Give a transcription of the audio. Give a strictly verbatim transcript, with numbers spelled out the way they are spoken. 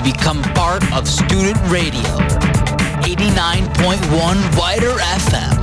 to become part of Student Radio. eighty-nine point one Wider F M.